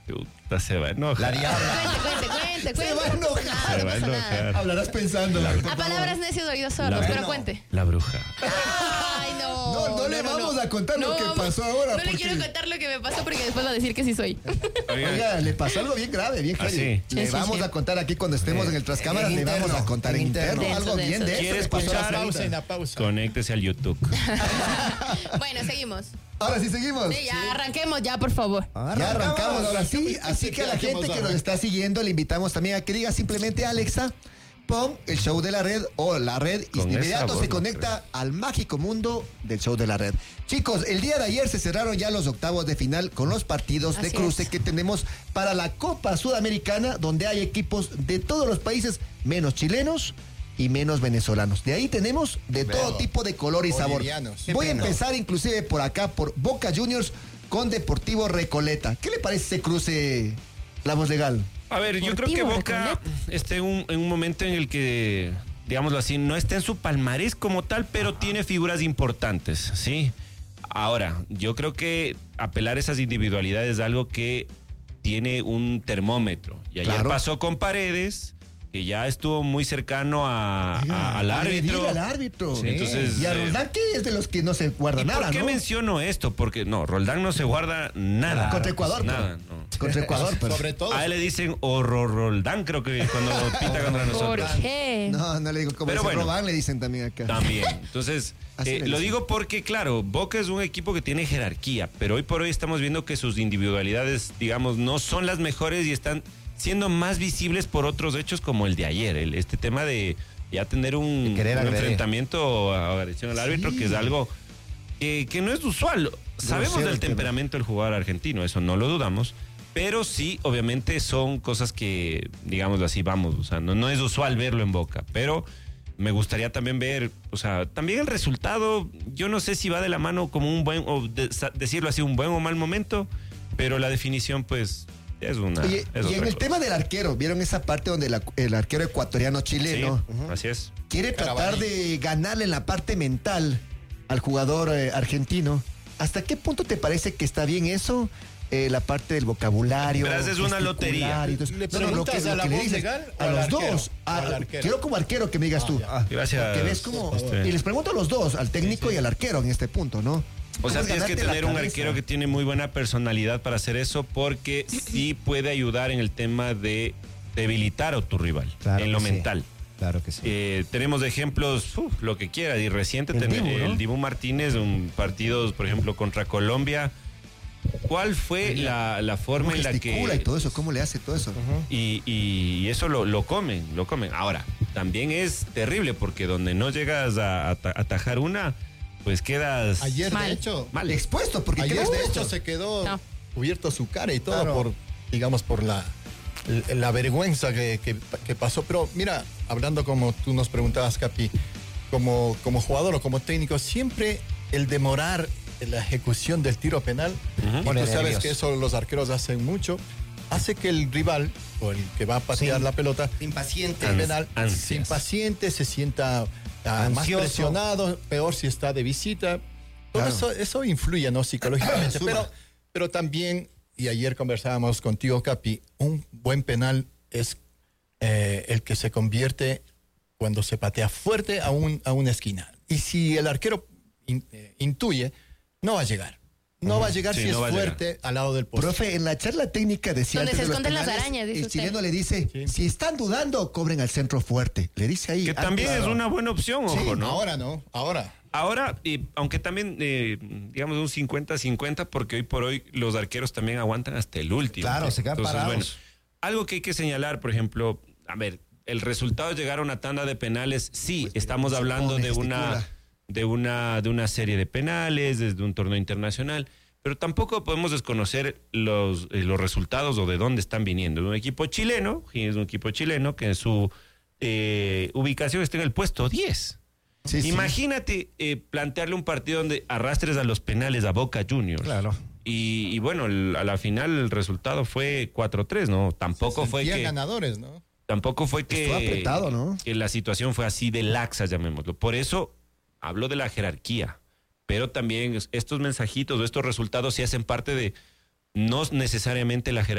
Chuta, se va a enojar. La diabla. Cuente. Se va a enojar. Nada, Se va a no pasa nada. enojar. Hablarás pensando. A palabras necios, oídos sordos, pero cuente. La bruja. Ay, no. No le vamos a contar lo que pasó ahora, No le porque- quiero contar lo que me pasó porque después va a decir que sí soy. Oiga, le pasó algo bien grave, bien heavy. sí? Le Sí, vamos sí. a contar aquí cuando estemos en el Trascámaras, le vamos a contar en interno. Denso, Algo bien denso. de eso. ¿Quieres le pasó a escuchar? la Pausa en Sarita. la pausa. Conéctese al YouTube. Bueno, seguimos. Ahora sí seguimos. Sí, ya arranquemos ya, por favor. Ya arrancamos ahora sí, así que a la gente que nos está siguiendo le invitamos también a que diga simplemente Alexa, pon el show de la red o la red y Con de esa inmediato voz, se no conecta al mágico mundo del show de la red. Chicos, el día de ayer se cerraron ya los octavos de final con los partidos de Así cruce es. que tenemos para la Copa Sudamericana, donde hay equipos de todos los países, menos chilenos y menos venezolanos. De ahí tenemos de todo tipo de color y sabor. Bolivianos. Voy a Qué pena. empezar inclusive por acá, por Boca Juniors con Deportivo Recoleta. ¿Qué le parece ese cruce, la voz legal? A ver, yo creo que Deportivo Boca Recoleta. está en un momento en el que, digámoslo así, no está en su palmarés como tal, pero tiene figuras importantes, ¿sí? Ahora, yo creo que apelar a esas individualidades es algo que tiene un termómetro. Y ayer Claro. pasó con Paredes, que ya estuvo muy cercano al árbitro. Al árbitro. Sí, entonces, Y a Roldán, que es de los que no se guarda ¿Y nada, por qué ¿no? menciono esto? Porque no, Roldán no se guarda nada. Contra Ecuador, Nada, pero. no. Contra Ecuador, pero. Sobre todo. A él le dicen Roldán, creo que cuando pita contra ¿Por nosotros. qué? No le digo como Pero ese bueno. Robán, le dicen también acá. También. Entonces, Así le lo dicen. digo porque, claro, Boca es un equipo que tiene jerarquía, pero hoy por hoy estamos viendo que sus individualidades, digamos, no son las mejores y están siendo más visibles por otros hechos como el de ayer. Este tema de ya tener un querer agredir. enfrentamiento o agresión al árbitro, que es algo que no es usual. Sabemos Grosero del el tema. temperamento del jugador argentino, eso no lo dudamos. Pero sí, obviamente son cosas que, digámoslo así, vamos, o sea, no es usual verlo en Boca, pero me gustaría también ver, o sea, también el resultado, yo no sé si va de la mano como un buen, o decirlo así, un buen o mal momento, pero la definición, pues, es una. Oye, es y otra en el cosa. tema del arquero, ¿vieron esa parte donde el arquero ecuatoriano chileno Sí, así es. quiere tratar Carabalí. de ganarle en la parte mental al jugador argentino? ¿Hasta qué punto te parece que está bien eso? La parte del vocabulario. Verás, es una gesticular lotería. y todo eso. ¿Le No, lo preguntas que a la le voz dices, legal o a al los arquero? dos. O al arquero. Quiero como arquero que me digas tú. ya. Gracias. Que ves como. Este. Y les pregunto a los dos, al técnico y al arquero en este punto, ¿no? O sea, ¿Cómo tienes que ganarte la tener un cabeza? arquero que tiene muy buena personalidad para hacer eso, porque sí puede ayudar en el tema de debilitar a tu rival, Claro en lo que sí. mental. Claro que sí. Tenemos ejemplos, lo que quiera, y reciente El Dibu, ¿no? el Dibu Martínez, un partido, por ejemplo, contra Colombia. ¿Cuál fue la forma ¿Cómo en la gesticula que... y todo eso? ¿Cómo le hace todo eso? Y eso lo comen. Ahora, también es terrible porque donde no llegas a atajar una, pues quedas Ayer, Mal. de hecho, mal. Expuesto, porque ayer quedas de expuesto. hecho se quedó No. cubierto su cara y todo Claro. por, digamos, por la vergüenza que pasó. Pero mira, hablando como tú nos preguntabas, Capi, como jugador o como técnico, siempre el demorar en la ejecución del tiro penal, y tú Pone sabes nervios. que eso los arqueros hacen mucho, hace que el rival o el que va a patear Sí. la pelota Impaciente. penal Ansias. se impaciente, se sienta más Ansioso. presionado, peor si está de visita. Todo Claro. eso influye, ¿no? Psicológicamente. Suma. pero también, y ayer conversábamos contigo, Capi, un buen penal es el que se convierte cuando se patea fuerte a una esquina. Y si el arquero intuye, no va a llegar. No va a llegar Sí, si no es va a llegar. fuerte al lado del poste. Profe, en la charla técnica decía Donde antes se de los esconden las penales, arañas, dice el usted. chileno le dice, Sí. si están dudando, cobren al centro fuerte. Le dice ahí. Que también antes. es una buena opción, ojo, ¿no? Ahora no, ahora. Ahora, aunque también, digamos, un 50-50, porque hoy por hoy los arqueros también aguantan hasta el último. Claro, se quedan parados. algo que hay que señalar, por ejemplo, a ver, el resultado de llegar a una tanda de penales, sí, estamos se hablando pone, de una serie de penales, desde un torneo internacional, pero tampoco podemos desconocer los resultados o de dónde están viniendo. Un equipo chileno, es un equipo chileno que en su ubicación está en el puesto 10. Sí, sí. Imagínate plantearle un partido donde arrastres a los penales a Boca Juniors. Claro. Y bueno, a la final el resultado fue 4-3, ¿no? Tampoco fue Sentían que... ganadores, ¿no? Tampoco fue que... Estuvo apretado, ¿no? Que la situación fue así de laxa, llamémoslo. Por eso hablo de la jerarquía. Pero también estos mensajitos o estos resultados sí hacen parte de no necesariamente la jerarquía